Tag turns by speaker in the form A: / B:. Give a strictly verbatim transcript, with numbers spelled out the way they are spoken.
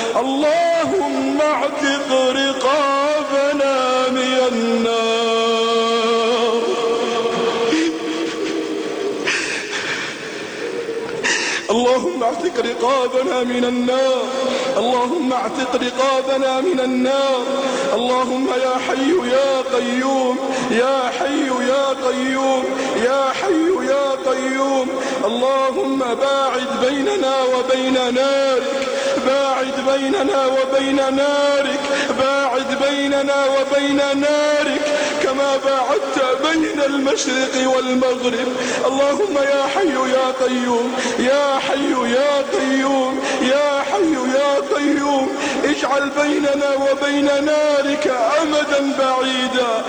A: اللهم اعتق رقابنا من النار. اللهم اعتق رقابنا من النار. اللهم اعتق رقابنا من النار. اللهم يا حي يا قيوم يا حي يا قيوم يا حي يا قيوم. اللهم باعد بيننا وبين نارك، باعد بيننا وبين نارك، باعد بيننا وبين نارك كما باعدت بين المشرق والمغرب. اللهم يا حي يا قيوم يا حي يا قيوم يا حي يا قيوم اجعل بيننا وبين نارك أمدا بعيدا.